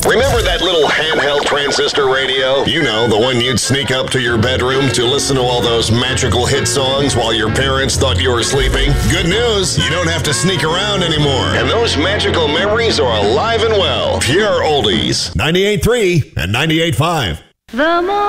Remember that little handheld transistor radio? You know, the one you'd sneak up to your bedroom to listen to all those magical hit songs while your parents thought you were sleeping? Good news, you don't have to sneak around anymore. And those magical memories are alive and well. Pure oldies. 98.3 and 98.5. The more